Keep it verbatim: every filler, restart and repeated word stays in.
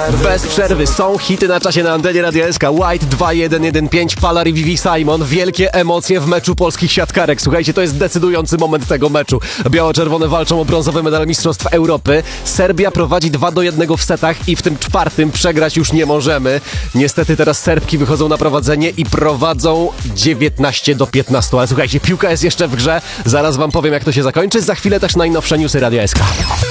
Bez przerwy są hity na czasie na antenie Radia S K. White dwa jeden jeden pięć, Palar i Vivi Simon. Wielkie emocje w meczu polskich siatkarek. Słuchajcie, to jest decydujący moment tego meczu. Biało-czerwone walczą o brązowy medal Mistrzostw Europy. Serbia prowadzi dwa do jednego w setach i w tym czwartym przegrać już nie możemy. Niestety teraz Serbki wychodzą na prowadzenie i prowadzą dziewiętnaście do piętnastu. Ale słuchajcie, piłka jest jeszcze w grze. Zaraz wam powiem, jak to się zakończy. Za chwilę też najnowsze newsy Radia S K.